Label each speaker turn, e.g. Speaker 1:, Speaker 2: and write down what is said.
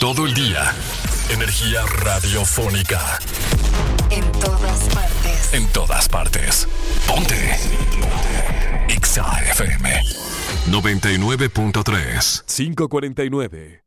Speaker 1: todo el día. Energía radiofónica.
Speaker 2: En todas partes.
Speaker 1: En todas partes. Ponte. Exa FM 99.3.
Speaker 3: 5:49.